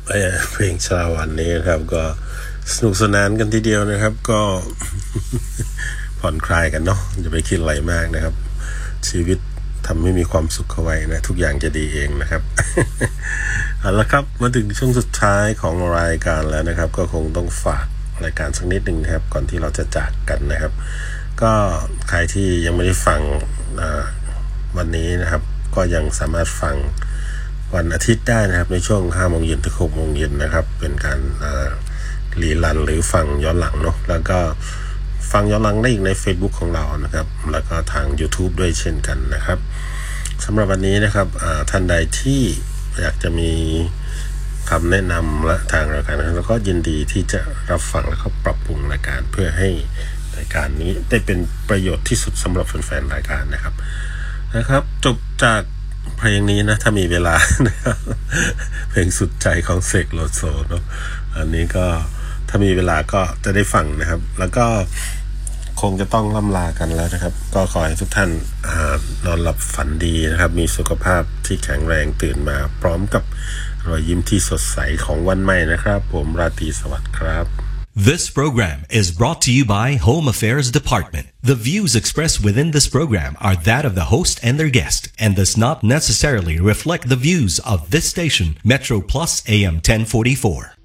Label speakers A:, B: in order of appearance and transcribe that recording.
A: เพลงชาวันนี้นะครับก็สนุกสนานกันทีเดียวนะครับก็ ผ่อนคลายกันเนาะอย่าไปคิดอะไรมากนะครับชีวิตทำให้มีความสุขเข้าไว้นะทุกอย่างจะดีเองนะครับ เอาละครับมาถึงช่วงสุดท้ายของรายการแล้วนะครับก็คงต้องฝากรายการสักนิดหนึ่งนะครับก่อนที่เราจะจากกันนะครับก็ใครที่ยังไม่ได้ฟังวันนี้นะครับก็ยังสามารถฟังวันอาทิตย์ได้นะครับในช่วง 5 โมงเย็นถึง 6 โมงเย็นนะครับเป็นการรีรันหรือฟังย้อนหลังเนาะแล้วก็ฟังย้อนหลังได้อีกใน Facebook ของเรานะครับแล้วก็ทาง YouTube ด้วยเช่นกันนะครับสำหรับวันนี้นะครับท่านใดที่อยากจะมีคำแนะนำและทางรายการแล้วก็ยินดีที่จะรับฟังและก็ปรับปรุงรายการเพื่อให้รายการนี้ได้เป็นประโยชน์ที่สุดสำหรับแฟนๆรายการนะครับจบจากเพลงนี้นะถ้ามีเวลานะครับเพลงสุดใจของเสกโลโซเนาะอันนี้ก็ถ้ามีเวลาก็จะได้ฟังนะครับแล้วก็คงจะต้องล่ำลากันแล้วนะครับก็ขอให้ทุกท่านนอนหลับฝันดีนะครับมีสุขภาพที่แข็งแรงตื่นมาพร้อมกับรอยยิ้มที่สดใสของวันใหม่นะครับผมราตรีสวัสดิ์ครับ
B: This program is brought to you by Home Affairs Department. The views expressed within this program are that of the host and their guest and does not necessarily reflect the views of this station, Metro Plus AM 1044.